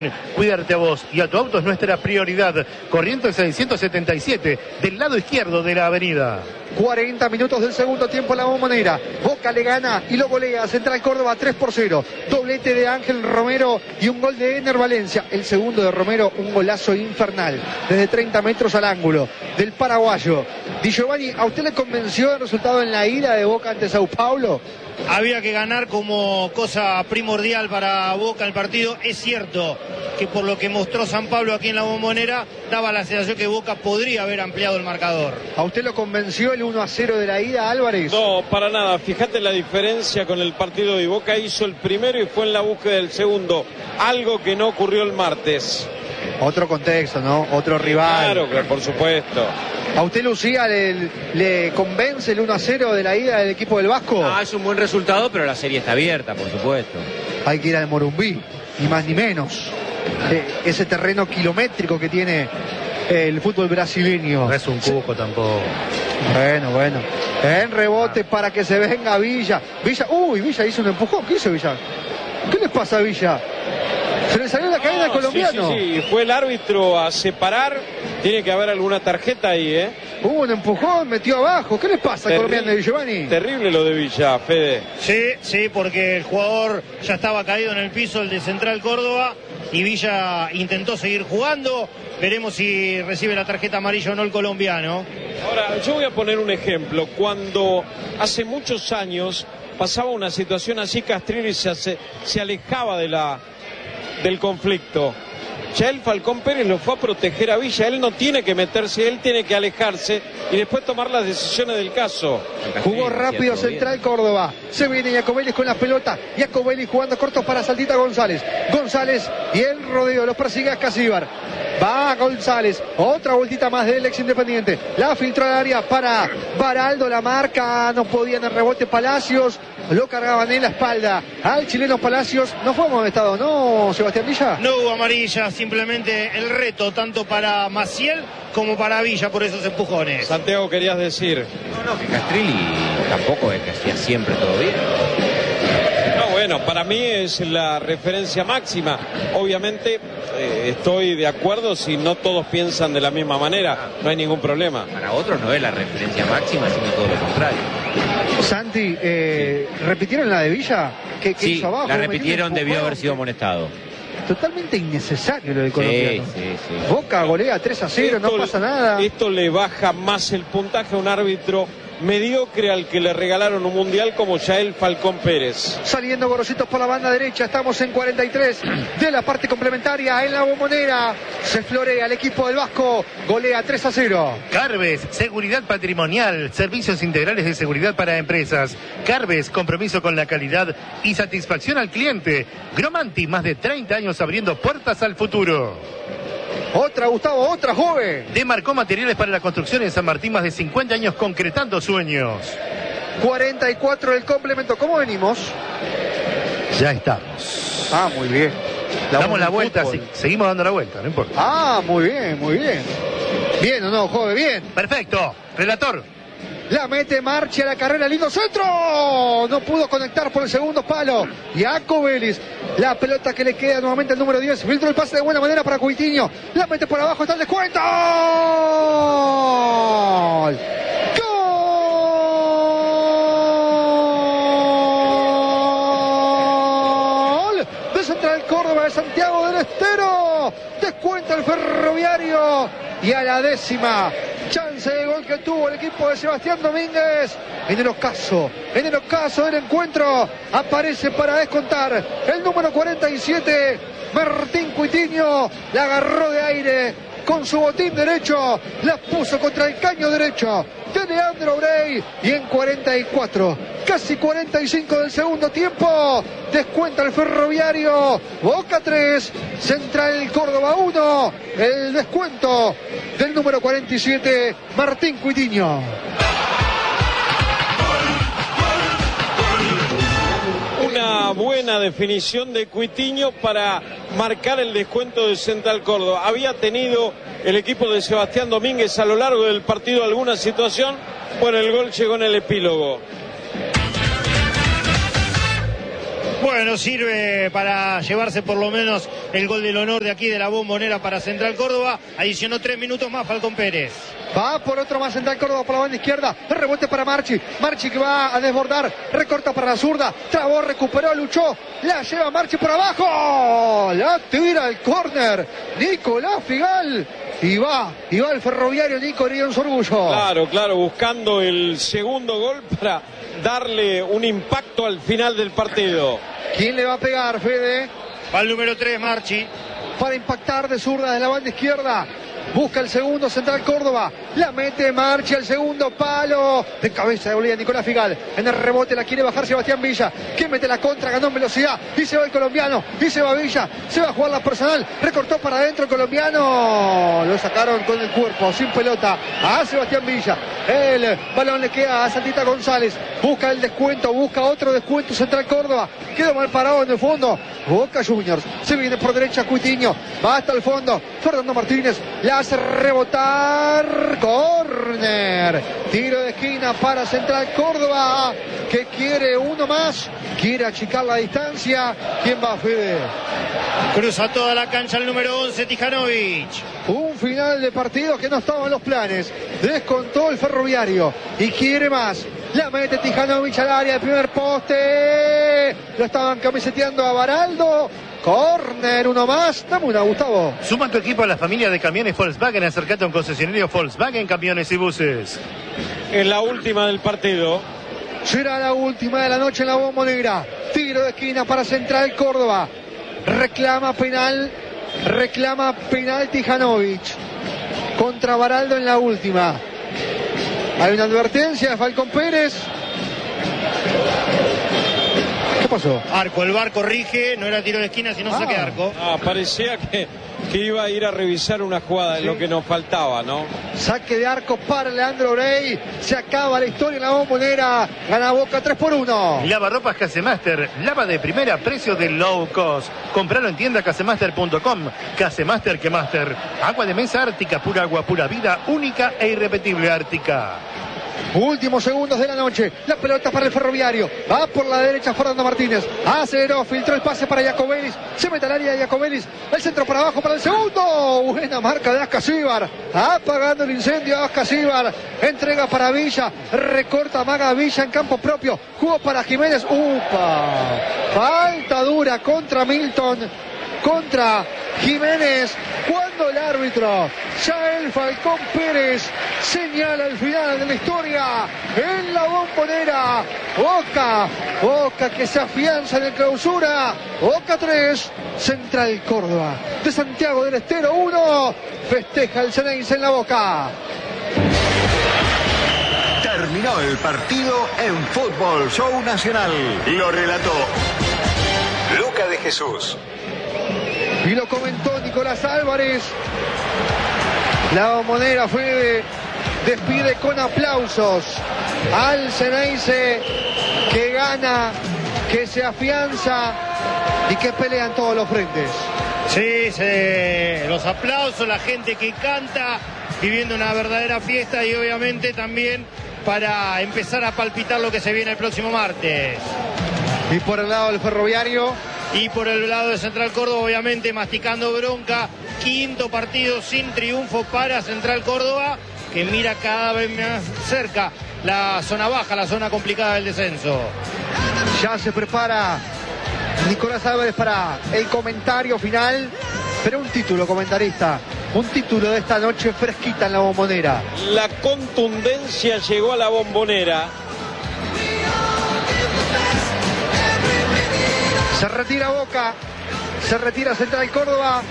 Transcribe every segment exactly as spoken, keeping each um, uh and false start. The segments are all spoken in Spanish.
Cuidarte a vos y a tu auto es nuestra prioridad. Corrientes seiscientos setenta y siete, del lado izquierdo de la avenida. cuarenta minutos del segundo tiempo en la Bombonera. Boca le gana y lo golea. Central Córdoba tres por cero. Doblete de Ángel Romero y un gol de Ener Valencia. El segundo de Romero, un golazo infernal. Desde treinta metros al ángulo del paraguayo. Di Giovanni, ¿a usted le convenció el resultado en la ida de Boca ante Sao Paulo? Había que ganar como cosa primordial para Boca el partido. Es cierto que por lo que mostró San Pablo aquí en la Bombonera, daba la sensación que Boca podría haber ampliado el marcador. ¿A usted lo convenció el uno a cero de la ida, Álvarez? No, para nada. Fíjate la diferencia con el partido de Boca. Hizo el primero y fue en la búsqueda del segundo. Algo que no ocurrió el martes. Otro contexto, ¿no? Otro rival. Claro, claro, por supuesto. ¿A usted, Lucía, le, le convence el uno a cero de la ida del equipo del Vasco? Ah, es un buen resultado, pero la serie está abierta, por supuesto. Hay que ir al Morumbí, ni más ni menos. Eh, ese terreno kilométrico que tiene el fútbol brasileño. No es un cuco tampoco. Bueno, bueno. En rebote para que se venga Villa. Villa, uy, Villa hizo un empujón. ¿Qué hizo Villa? ¿Qué les pasa a Villa? Se le salió la cadena al colombiano. Sí, sí, sí, fue el árbitro a separar. Tiene que haber alguna tarjeta ahí, ¿eh? Hubo un empujón, metió abajo. ¿Qué les pasa al colombiano de Giovanni? Terrible lo de Villa, Fede. Sí, sí, porque el jugador ya estaba caído en el piso, el de Central Córdoba, y Villa intentó seguir jugando. Veremos si recibe la tarjeta amarilla o no el colombiano. Ahora, yo voy a poner un ejemplo. Cuando hace muchos años pasaba una situación así, Castrilli se, se, se alejaba de la, del conflicto. Ya el Falcón Pérez lo fue a proteger a Villa. Él no tiene que meterse, él tiene que alejarse y después tomar las decisiones del caso. Jugó rápido Central Córdoba. Se viene Iacobelis con la pelota. Iacobelis jugando cortos para Saltita González. González y el rodeo. Los persigue a Casíbar. Va González. Otra vueltita más del ex Independiente. La filtró al área para Baraldo. La marca. No podía en el rebote Palacios. Lo cargaban en la espalda al chileno Palacios. No fue amonestado, ¿no, Sebastián Villa? No hubo amarilla. Simplemente el reto tanto para Maciel como para Villa por esos empujones. Santiago, querías decir. No, no, que Castrilli tampoco es que hacía siempre todo bien. No, bueno, para mí es la referencia máxima. Obviamente eh, estoy de acuerdo si no todos piensan de la misma manera. No hay ningún problema. Para otros no es la referencia máxima, sino todo lo contrario. Santi, eh, sí. ¿repitieron la de Villa? ¿Qué, qué sí, hizo abajo? La repitieron, debió haber sido amonestado. Totalmente innecesario lo del colombiano. Sí, sí, sí. Boca golea tres a cero, esto, no pasa nada. Esto le baja más el puntaje a un árbitro mediocre al que le regalaron un mundial como Yael Falcón Pérez. Saliendo Gorositos por la banda derecha, estamos en cuarenta y tres de la parte complementaria en la Bombonera. Se florea el equipo del Vasco, golea tres a cero. Carbes, seguridad patrimonial, servicios integrales de seguridad para empresas. Carbes, compromiso con la calidad y satisfacción al cliente. Gromanti, más de treinta años abriendo puertas al futuro. Otra, Gustavo, otra joven. Demarcó materiales para la construcción en San Martín, más de cincuenta años concretando sueños. cuarenta y cuatro del complemento. ¿Cómo venimos? Ya estamos. Ah, muy bien. La Damos la vuelta, sí, seguimos dando la vuelta, no importa. Ah, muy bien, muy bien. Bien o no, joven, bien. Perfecto. Relator. La mete Marchi a la carrera, lindo centro. No pudo conectar por el segundo palo. Iacobelis, la pelota que le queda nuevamente al número diez. Filtró el pase de buena manera para Coutinho. La mete por abajo, está el descuento. ¡Gol! ¡Gol! De Central Córdoba, de Santiago del Estero. Descuenta el Ferroviario. Y a la décima chance de gol que tuvo el equipo de Sebastián Domínguez. En el ocaso, en el ocaso del encuentro, aparece para descontar el número cuarenta y siete, Martín Coutinho. La agarró de aire con su botín derecho, la puso contra el caño derecho de Leandro Brey. Y en cuarenta y cuatro, casi cuarenta y cinco del segundo tiempo, descuenta el Ferroviario. Boca tres, Central Córdoba uno. El descuento del número cuarenta y siete, Martín Coutinho. Una buena definición de Coutinho para marcar el descuento de Central Córdoba. Había tenido el equipo de Sebastián Domínguez a lo largo del partido alguna situación. Bueno, el gol llegó en el epílogo. Bueno, sirve para llevarse por lo menos el gol del honor de aquí de la Bombonera para Central Córdoba. Adicionó tres minutos más Falcón Pérez. Va por otro más Central Córdoba por la banda izquierda. El rebote para Marchi. Marchi que va a desbordar. Recorta para la zurda. Trabó, recuperó, luchó. La lleva Marchi por abajo. La tira al córner. Nicolás Figal. Y va, y va el Ferroviario Nico Orión Sorgullo. Claro, claro, buscando el segundo gol para darle un impacto al final del partido. ¿Quién le va a pegar, Fede? Va el número tres, Marchi. Para impactar de zurda de la banda izquierda. Busca el segundo Central Córdoba. La mete Marchi al segundo palo. De cabeza de Bolivia Nicolás Figal. En el rebote la quiere bajar Sebastián Villa. Que mete la contra, ganó en velocidad. Y se va el colombiano. Y se va Villa. Se va a jugar la personal. Recortó para adentro el colombiano. Lo sacaron con el cuerpo, sin pelota. A Sebastián Villa. El balón le queda a Santita González. Busca el descuento. Busca otro descuento Central Córdoba. Quedó mal parado en el fondo. Boca Juniors. Se viene por derecha Cuitiño. Va hasta el fondo. Fernando Martínez. La hace rebotar. Córner. Tiro de esquina para Central Córdoba, que quiere uno más. Quiere achicar la distancia. ¿Quién va, Fede? Cruza toda la cancha el número once, Tijanovic. Un final de partido que no estaba en los planes. Descontó el Ferroviario y quiere más. La mete Tijanovic al área del primer poste. Lo estaban camiseteando a Baraldo. Córner, uno más. Dame una, Gustavo. Suma tu equipo a la familia de camiones Volkswagen. Acercate a un concesionario Volkswagen Camiones y Buses. En la última del partido. Será la última de la noche en la Bombonera. Tiro de esquina para Central Córdoba. Reclama penal. Reclama penal Tijanovic. Contra Baraldo en la última. Hay una advertencia de Falcón Pérez. ¿Qué pasó? Arco, el V A R corrige, no era tiro de esquina, sino ah. saque de arco. Ah, parecía que, que iba a ir a revisar una jugada, sí. Lo que nos faltaba, ¿no? Saque de arco para Leandro Orey. Se acaba la historia en la Bombonera. Gana Boca tres por uno. Lavarropas Casemaster. Lava de primera, precio de low cost. Compralo en tienda casemaster punto com. Casemaster que Master. Agua de mesa Ártica, pura agua, pura vida, única e irrepetible Ártica. Últimos segundos de la noche. La pelota para el Ferroviario. Va por la derecha Fernando Martínez. Aceleró, filtró el pase para Jacobelis. Se mete al área de Jacobelis. El centro para abajo para el segundo. Buena marca de Ascasíbar. Apagando el incendio a Ascasíbar. Entrega para Villa. Recorta Maga Villa en campo propio. Jugó para Jiménez. ¡Upa! Falta dura contra Milton. Contra Jiménez, cuando el árbitro Yael Falcón Pérez señala el final de la historia en la Bombonera. Boca, Boca que se afianza en el Clausura. Boca tres, Central Córdoba de Santiago del Estero uno. Festeja el Ceneice en la Boca. Terminó el partido en Fútbol Show Nacional. Lo relató Luca de Jesús. Y lo comentó Nicolás Álvarez. La Bombonera fue despide con aplausos al Ceneice, que gana, que se afianza y que pelea en todos los frentes. Sí, sí, los aplausos, la gente que canta, viviendo una verdadera fiesta y obviamente también para empezar a palpitar lo que se viene el próximo martes. Y por el lado del Ferroviario. Y por el lado de Central Córdoba, obviamente, masticando bronca. Quinto partido sin triunfo para Central Córdoba, que mira cada vez más cerca la zona baja, la zona complicada del descenso. Ya se prepara Nicolás Álvarez para el comentario final. Pero un título, comentarista. Un título de esta noche fresquita en la Bombonera. La contundencia llegó a la Bombonera. Se retira Boca, se retira Central Córdoba.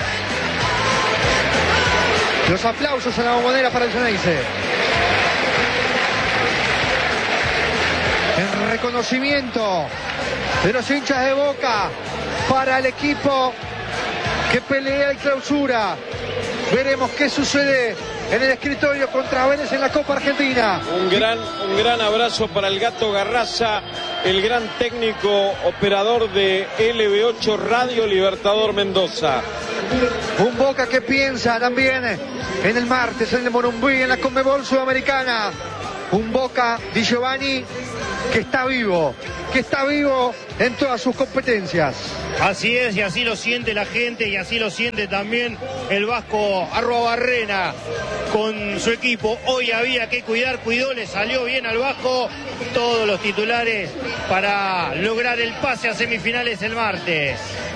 Los aplausos en la Bombonera para el Ceneice. El reconocimiento de los hinchas de Boca para el equipo que pelea el Clausura. Veremos qué sucede en el escritorio contra Vélez en la Copa Argentina. Un gran, un gran abrazo para el Gato Garraza, el gran técnico operador de L B ocho Radio Libertador Mendoza. Un Boca que piensa también en el martes en el Morumbí, en la Conmebol Sudamericana. Un Boca Di Giovanni que está vivo, que está vivo en todas sus competencias. Así es, y así lo siente la gente, y así lo siente también el vasco Arruabarrena con su equipo. Hoy había que cuidar, cuidó, le salió bien al vasco. Todos los titulares para lograr el pase a semifinales el martes.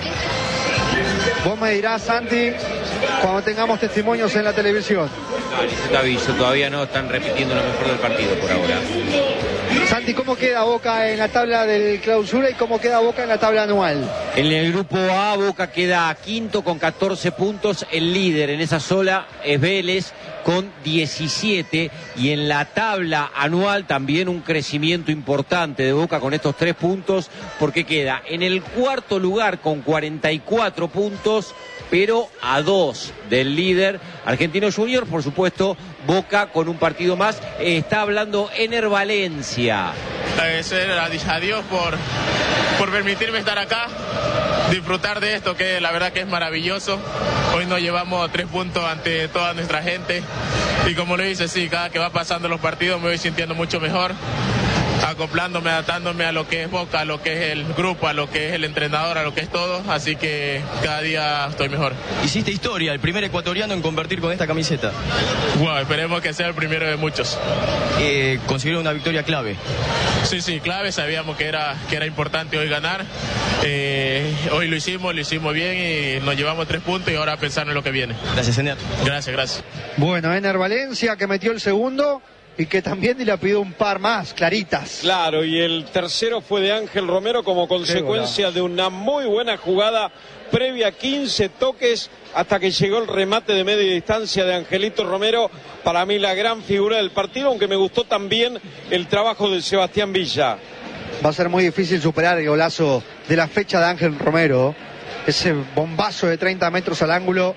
Vos me dirás, Santi, cuando tengamos testimonios en la televisión. No, te aviso, todavía no están repitiendo lo mejor del partido por ahora. Santi, ¿cómo queda Boca en la tabla del clausura y cómo queda Boca en la tabla anual? En el grupo A, Boca queda quinto con catorce puntos. El líder en esa sola es Vélez con diecisiete. Y en la tabla anual también un crecimiento importante de Boca con estos tres puntos, porque queda en el cuarto lugar con cuarenta y cuatro puntos, pero a dos del líder Argentino Junior. Por supuesto, Boca con un partido más. Eh, está hablando Ener Valencia. Agradecer a Dios por, por permitirme estar acá, disfrutar de esto, que la verdad que es maravilloso. Hoy nos llevamos tres puntos ante toda nuestra gente, y como lo dice, sí, cada que va pasando los partidos me voy sintiendo mucho mejor, acoplándome, adaptándome a lo que es Boca, a lo que es el grupo, a lo que es el entrenador, a lo que es todo, así que cada día estoy mejor. Hiciste historia, el primer ecuatoriano en convertir con esta camiseta. Wow, esperemos que sea el primero de muchos. Eh, consiguieron una victoria clave. Sí, sí, clave, sabíamos que era, que era importante hoy ganar. Eh, hoy lo hicimos, lo hicimos bien y nos llevamos tres puntos, y ahora a pensar en lo que viene. Gracias, Ener. Gracias, gracias. Bueno, Ener Valencia, que metió el segundo y que también le pidió un par más, claritas. Claro, y el tercero fue de Ángel Romero como consecuencia de una muy buena jugada previa, quince toques hasta que llegó el remate de media distancia de Angelito Romero. Para mí la gran figura del partido, aunque me gustó también el trabajo de Sebastián Villa. Va a ser muy difícil superar el golazo de la fecha de Ángel Romero, ese bombazo de treinta metros al ángulo,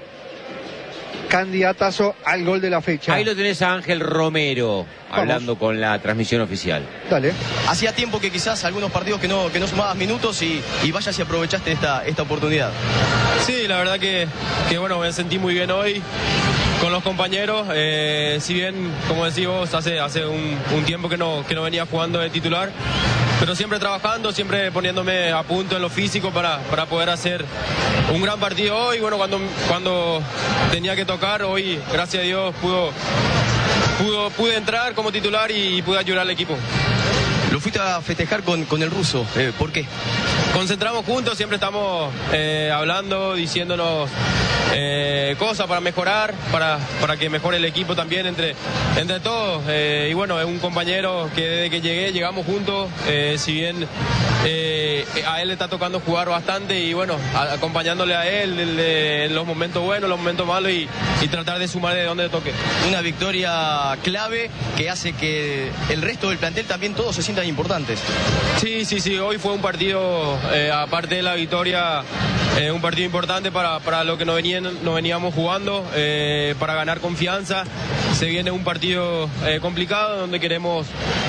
candidatazo al gol de la fecha. Ahí lo tenés a Ángel Romero, Vamos. hablando con la transmisión oficial. Dale. Hacía tiempo que quizás algunos partidos que no, que no sumabas minutos y, y vaya si aprovechaste esta, esta oportunidad. Sí, la verdad que, que bueno, me sentí muy bien hoy con los compañeros. Eh, si bien, como decís vos, hace, hace un, un tiempo que no, que no venía jugando de titular, pero siempre trabajando, siempre poniéndome a punto en lo físico para, para poder hacer un gran partido hoy. Bueno, cuando, cuando tenía que tocar, hoy, gracias a Dios, pudo, pudo, pude entrar como titular y, y pude ayudar al equipo. Lo fuiste a festejar con, con el ruso, eh, ¿por qué? Concentramos juntos, siempre estamos eh, hablando, diciéndonos eh, cosas para mejorar, para, para que mejore el equipo también entre, entre todos. Eh, y bueno, es un compañero que desde que llegué, llegamos juntos, eh, si bien eh, a él le está tocando jugar bastante y bueno, a, acompañándole a él en, en los momentos buenos, los momentos malos y, y tratar de sumar de donde toque. Una victoria clave que hace que el resto del plantel también todos se sientan importantes. Sí, sí, sí, hoy fue un partido, eh, aparte de la victoria, eh, un partido importante para, para lo que nos, venían, nos veníamos jugando, eh, para ganar confianza. Se viene un partido eh, complicado donde queremos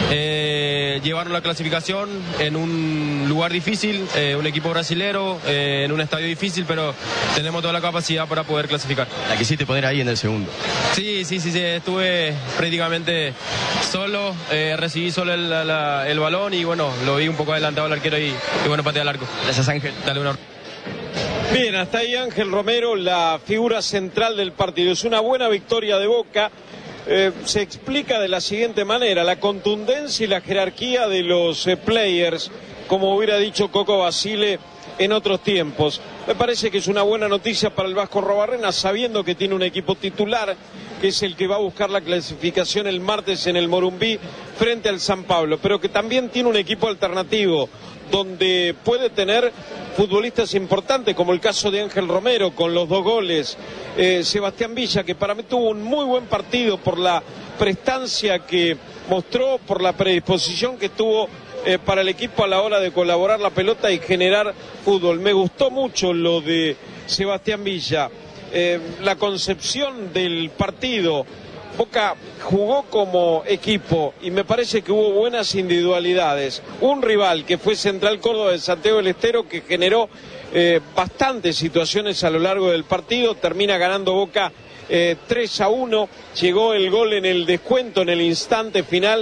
eh, llevarnos la clasificación en un lugar difícil, eh, un equipo brasilero, eh, en un estadio difícil, pero tenemos toda la capacidad para poder clasificar. La quisiste poner ahí en el segundo. Sí, sí, sí, sí, estuve prácticamente solo, eh, recibí solo el, la, el balón y bueno, lo vi un poco adelantado al arquero y, y bueno, pateé al arco. Gracias, Ángel. Dale una... Bien, hasta ahí Ángel Romero, la figura central del partido. Es una buena victoria de Boca. Eh, se explica de la siguiente manera: la contundencia y la jerarquía de los eh, players, como hubiera dicho Coco Basile en otros tiempos. Me parece que es una buena noticia para el Vasco Arruabarrena, sabiendo que tiene un equipo titular, que es el que va a buscar la clasificación el martes en el Morumbí frente al San Pablo, pero que también tiene un equipo alternativo, donde puede tener futbolistas importantes, como el caso de Ángel Romero, con los dos goles, eh, Sebastián Villa, que para mí tuvo un muy buen partido por la prestancia que mostró, por la predisposición que tuvo eh, para el equipo a la hora de colaborar la pelota y generar fútbol. Me gustó mucho lo de Sebastián Villa, eh, la concepción del partido. Boca jugó como equipo y me parece que hubo buenas individualidades. Un rival que fue Central Córdoba de Santiago del Estero, que generó eh, bastantes situaciones a lo largo del partido. Termina ganando Boca eh, tres a uno. Llegó el gol en el descuento, en el instante final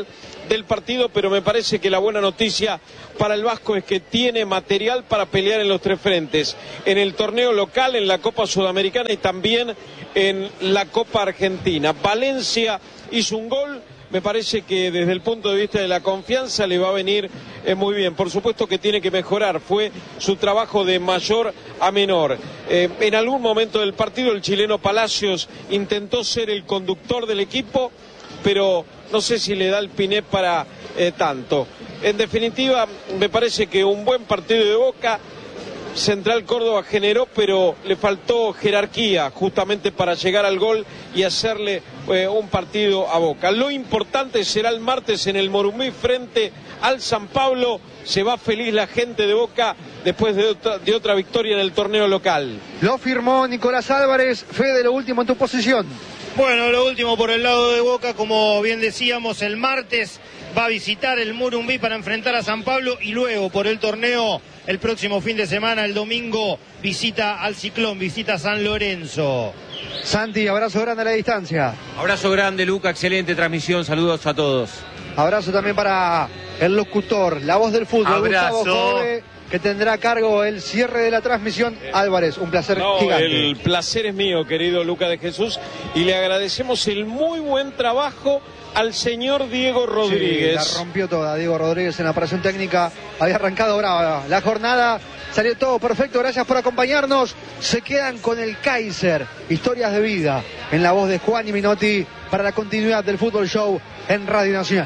del partido, pero me parece que la buena noticia para el Vasco es que tiene material para pelear en los tres frentes, en el torneo local, en la Copa Sudamericana y también en la Copa Argentina. Valencia hizo un gol, me parece que desde el punto de vista de la confianza le va a venir eh, muy bien. Por supuesto que tiene que mejorar, fue su trabajo de mayor a menor. Eh, en algún momento del partido el chileno Palacios intentó ser el conductor del equipo, pero no sé si le da el piné para eh, tanto. En definitiva, me parece que un buen partido de Boca. Central Córdoba generó, pero le faltó jerarquía justamente para llegar al gol y hacerle eh, un partido a Boca. Lo importante será el martes en el Morumbi frente al San Pablo. Se va feliz la gente de Boca después de otra, de otra victoria en el torneo local. Lo firmó Nicolás Álvarez. Fede, lo último en tu posición. Bueno, lo último por el lado de Boca, como bien decíamos, el martes va a visitar el Morumbi para enfrentar a San Pablo y luego por el torneo el próximo fin de semana, el domingo, visita al Ciclón, visita a San Lorenzo. Santi, abrazo grande a la distancia. Abrazo grande, Luca, excelente transmisión, saludos a todos. Abrazo también para el locutor, la voz del fútbol, Abrazo. Gustavo Jove, que tendrá a cargo el cierre de la transmisión. Álvarez, un placer no, gigante. El placer es mío, querido Luca de Jesús, y le agradecemos el muy buen trabajo al señor Diego Rodríguez. Sí, la rompió toda Diego Rodríguez en la operación técnica. Había arrancado brava la jornada, salió todo perfecto. Gracias por acompañarnos. Se quedan con el Kaiser, historias de vida, en la voz de Juan y Minotti, para la continuidad del Fútbol Show en Radio Nacional.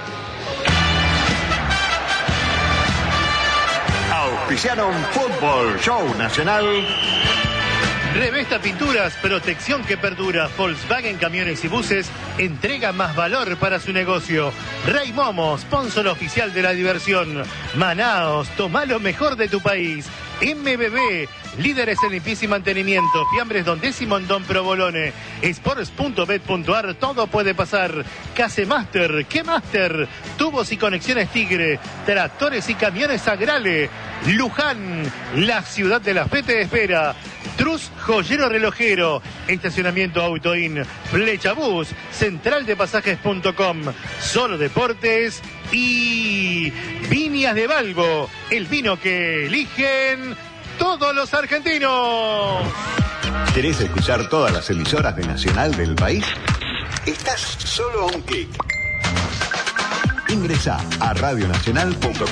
Auspiciaron Fútbol Show Nacional. Revesta Pinturas, protección que perdura. Volkswagen Camiones y Buses entrega más valor para su negocio. Rey Momo, sponsor oficial de la diversión. Manaos, toma lo mejor de tu país. M B B, líderes en limpieza y mantenimiento. Fiambres Don Décimo en Don Provolone. Sports punto bet punto ar, todo puede pasar. Casemaster, ¿qué Master? Tubos y conexiones Tigre. Tractores y camiones Agrale. Luján, la ciudad de la fe te espera. Trus Joyero Relojero, estacionamiento Autoin, Flechabús, central de pasajes punto com, Solo Deportes y Viñas de Balbo, el vino que eligen todos los argentinos. ¿Querés escuchar todas las emisoras de Nacional del país? Estás solo a un clic. Ingresá a radio nacional punto com.